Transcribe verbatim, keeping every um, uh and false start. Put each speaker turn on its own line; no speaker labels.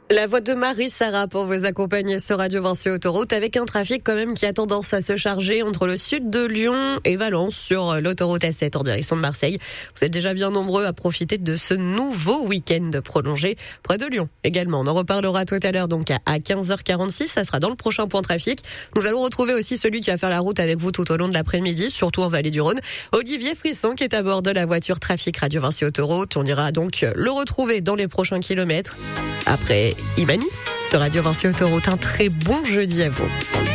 La voix de Marie-Sara pour vous accompagner sur Radio Vinci Autoroute avec un trafic quand même qui a tendance à se charger entre le sud de Lyon et Valence sur l'autoroute A sept en direction de Marseille. Vous êtes déjà bien nombreux à profiter de ce nouveau week-end prolongé près de Lyon également. On en reparlera tout à l'heure donc à quinze heures quarante-six. Ça sera dans le prochain point trafic. Nous allons retrouver aussi celui qui va faire la route avec vous tout au long de l'après-midi, surtout en Vallée du Rhône. Olivier Frisson qui est à bord de la voiture trafic Radio Vinci Autoroute. On ira donc le retrouver dans les prochains kilomètres. Après Imani sur Radio Vinci Autoroute, un très bon jeudi à vous.